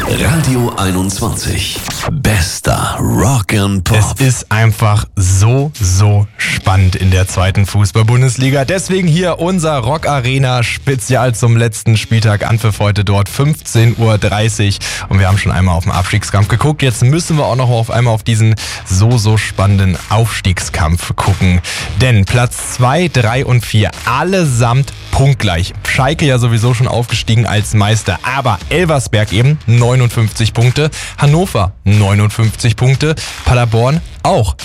Radio 21. Bester Rock'n'Pop. Es ist einfach so spannend in der zweiten Fußball-Bundesliga. Deswegen hier unser Rock Arena Spezial zum letzten Spieltag. Anpfiff heute dort 15:30 Uhr. Und wir haben schon einmal auf den Abstiegskampf geguckt. Jetzt müssen wir auch noch auf einmal auf diesen so spannenden Aufstiegskampf gucken. Denn Platz 2, 3 und 4 allesamt punktgleich. Schalke ja sowieso schon aufgestiegen als Meister. Aber Elversberg eben 59 Punkte. Hannover 59 Punkte. Paderborn auch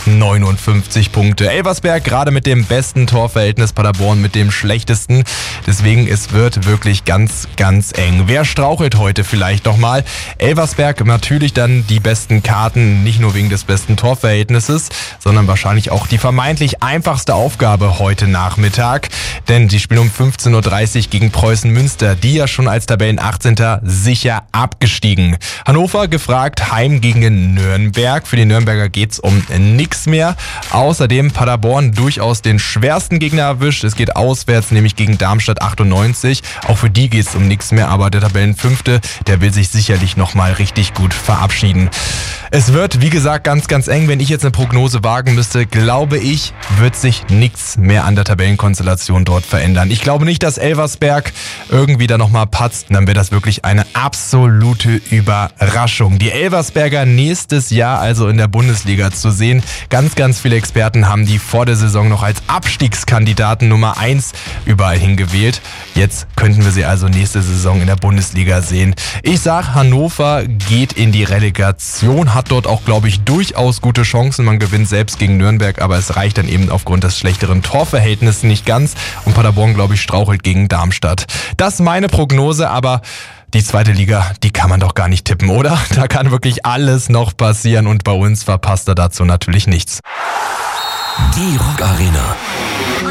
59 Punkte. Elversberg gerade mit dem besten Torverhältnis, Paderborn mit dem schlechtesten. Deswegen, es wird wirklich ganz eng. Wer strauchelt heute vielleicht nochmal? Elversberg natürlich dann die besten Karten, nicht nur wegen des besten Torverhältnisses, sondern wahrscheinlich auch die vermeintlich einfachste Aufgabe heute Nachmittag. Denn sie spielen um 15:30 Uhr gegen Preußen Münster, die ja schon als Tabellen 18. sicher abgestiegen. Hannover gefragt, heim gegen Nürnberg. Für die Nürnberger geht's um nichts mehr. Außerdem Paderborn durchaus den schwersten Gegner erwischt. Es geht auswärts, nämlich gegen Darmstadt 98. Auch für die geht's um nichts mehr, aber der Tabellenfünfte, der will sich sicherlich nochmal richtig gut verabschieden. Es wird, wie gesagt, ganz eng. Wenn ich jetzt eine Prognose wagen müsste, glaube ich, wird sich nichts mehr an der Tabellenkonstellation dort verändern. Ich glaube nicht, dass Elversberg irgendwie da nochmal patzt. Dann wäre das wirklich eine absolute Überraschung. Die Elversberger nächstes Jahr also in der Bundesliga zu sehen. Ganz viele Experten haben die vor der Saison noch als Abstiegskandidaten Nummer 1 überall hingewählt. Jetzt könnten wir sie also nächste Saison in der Bundesliga sehen. Ich sag, Hannover geht in die Relegation, hat dort auch, glaube ich, durchaus gute Chancen. Man gewinnt selbst gegen Nürnberg, aber es reicht dann eben aufgrund des schlechteren Torverhältnisses nicht ganz. Und Paderborn, glaube ich, strauchelt gegen Darmstadt. Das ist meine Prognose, aber die zweite Liga, die kann man doch gar nicht tippen, oder? Da kann wirklich alles noch passieren und bei uns verpasst er dazu natürlich nichts. Die Rock Arena.